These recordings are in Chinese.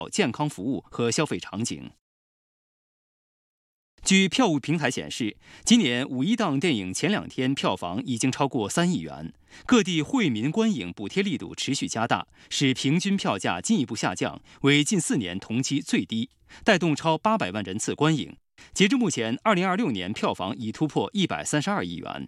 健康服务和消费场景。据票务平台显示，今年五一档电影前2天票房已经超过3亿元。各地惠民观影补贴力度持续加大，使平均票价进一步下降，为近4年同期最低，带动超800万人次观影。截至目前，2026年票房已突破132亿元。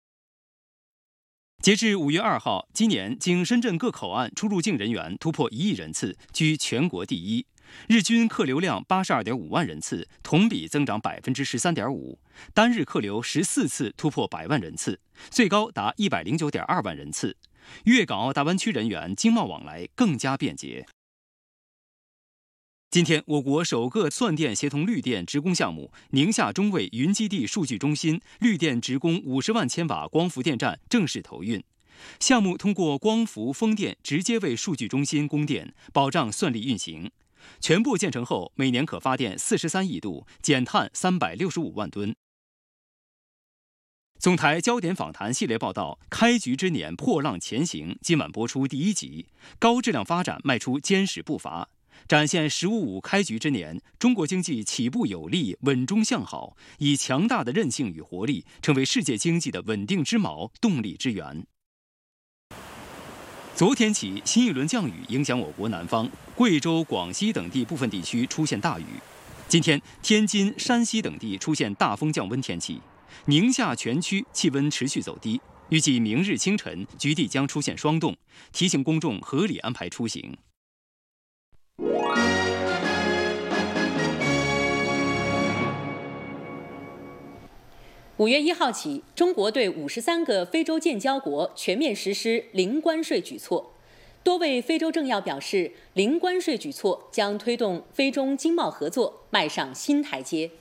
截至5月2号，今年经深圳各口岸出入境人员突破1亿人次，居全国第一。日均客流量82.5万人次，同比增长13.5%，单日客流14次突破100万人次，最高达109.2万人次。粤港澳大湾区人员经贸往来更加便捷。今天，我国首个算电协同绿电职工项目宁夏中卫云基地数据中心绿电职工50万千瓦光伏电站正式投运。项目通过光伏风电直接为数据中心供电，保障顺利运行。全部建成后，每年可发电43亿度，减碳365万吨。总台焦点访谈系列报道《开局之年破浪前行》今晚播出第1集，高质量发展迈出坚实步伐，展现“十五五”开局之年，中国经济起步有力，稳中向好，以强大的韧性与活力，成为世界经济的稳定之锚、动力之源。昨天起，新一轮降雨影响我国南方，贵州、广西等地部分地区出现大雨。今天，天津、山西等地出现大风降温天气，宁夏全区气温持续走低。预计明日清晨，局地将出现霜冻，提醒公众合理安排出行。 5月1号起，中国对53个非洲建交国全面实施零关税举措。多位非洲政要表示，零关税举措将推动非中经贸合作迈上新台阶。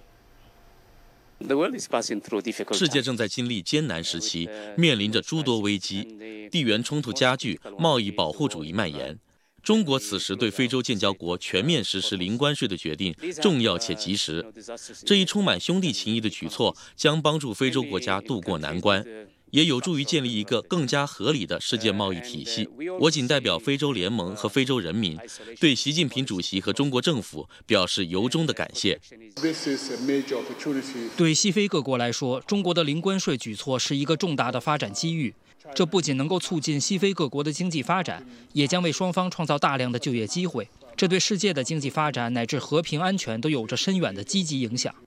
世界正在经历艰难时期，面临着诸多危机，地缘冲突加剧，贸易保护主义蔓延。中国此时对非洲建交国全面实施零关税的决定重要且及时。这一充满兄弟情谊的举措将帮助非洲国家渡过难关，也有助于建立一个更加合理的世界贸易体系。我谨代表非洲联盟和非洲人民，对习近平主席和中国政府表示由衷的感谢。 对西非各国来说，中国的零关税举措是一个重大的发展机遇。这不仅能够促进西非各国的经济发展，也将为双方创造大量的就业机会。这对世界的经济发展乃至和平安全都有着深远的积极影响。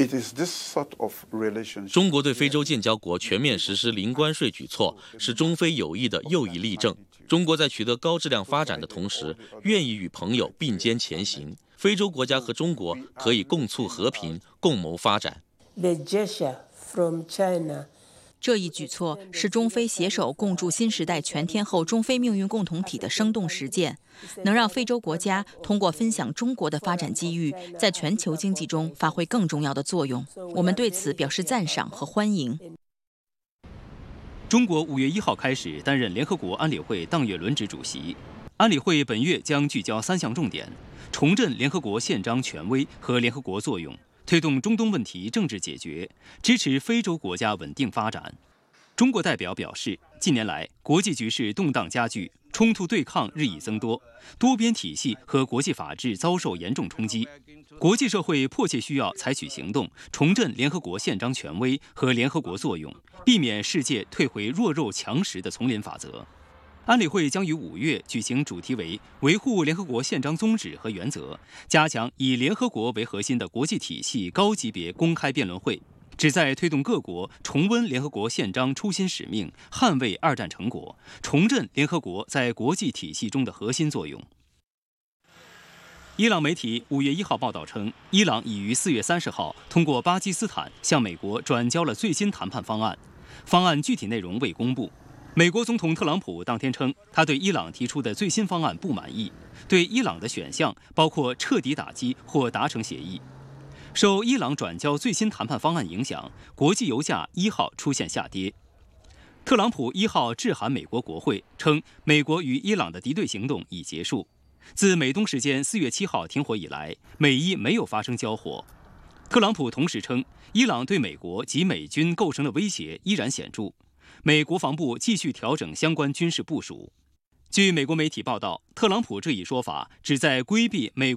中国对非洲建交国全面实施零关税举措，是中非友谊的又一例证。中国在取得高质量发展的同时，愿意与朋友并肩前行。非洲国家和中国可以共促和平，共谋发展。 这一举措是中非携手共筑新时代全天候中非命运共同体的生动实践，能让非洲国家通过分享中国的发展机遇，在全球经济中发挥更重要的作用。我们对此表示赞赏和欢迎。 中国5月1号开始担任联合国安理会当月轮值主席。安理会本月将聚焦3项重点：重振联合国宪章权威和联合国作用，推动中东问题政治解决，支持非洲国家稳定发展。中国代表表示，近年来国际局势动荡加剧，冲突对抗日益增多，多边体系和国际法治遭受严重冲击。国际社会迫切需要采取行动，重振联合国宪章权威和联合国作用，避免世界退回弱肉强食的丛林法则。安理会将于5月举行主题为“维护联合国宪章宗旨和原则，加强以联合国为核心的国际体系”高级别公开辩论会，旨在推动各国重温联合国宪章初心使命，捍卫2战成果，重振联合国在国际体系中的核心作用。伊朗媒体5月1号报道称，伊朗已于4月30号通过巴基斯坦向美国转交了最新谈判方案，方案具体内容未公布。美国总统特朗普当天称，他对伊朗提出的最新方案不满意，对伊朗的选项包括彻底打击或达成协议。受伊朗转交最新谈判方案影响，国际油价1号出现下跌。特朗普1号致函美国国会，称美国与伊朗的敌对行动已结束。自美东时间4月7号停火以来，美伊没有发生交火。特朗普同时称，伊朗对美国及美军构成的威胁依然显著。美国防部继续调整相关军事部署。据美国媒体报道，特朗普这一说法旨在规避美国